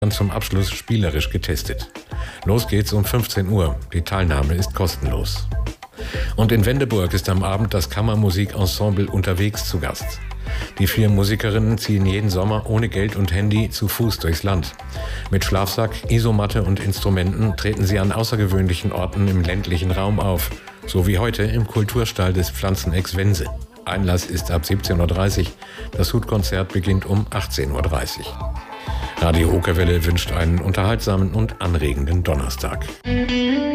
zum Abschluss spielerisch getestet. Los geht's um 15 Uhr. Die Teilnahme ist kostenlos. Und in Wendeburg ist am Abend das Kammermusikensemble Unterwegs zu Gast. Die 4 Musikerinnen ziehen jeden Sommer ohne Geld und Handy zu Fuß durchs Land. Mit Schlafsack, Isomatte und Instrumenten treten sie an außergewöhnlichen Orten im ländlichen Raum auf. So wie heute im Kulturstall des Pflanzenecks Wense. Einlass ist ab 17.30 Uhr. Das Hutkonzert beginnt um 18.30 Uhr. Radio Okerwelle wünscht einen unterhaltsamen und anregenden Donnerstag.